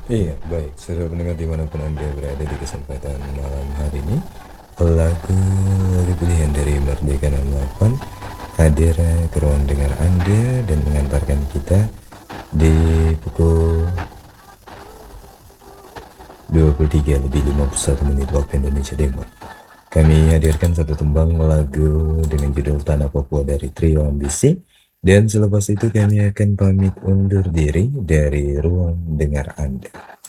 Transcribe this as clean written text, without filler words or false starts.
Iya, baik. Saudara pendengar dimanapun Anda berada di kesempatan malam hari ini, lagu pilihan dari Merdeka 68 hadir ke ruang dengar Anda dan mengantarkan kita di pukul 23:51 waktu Indonesia Timur. Kami hadirkan satu tembang lagu dengan judul Tanah Papua dari Trio Ambisi. Dan selepas itu kami akan pamit undur diri dari ruang dengar Anda.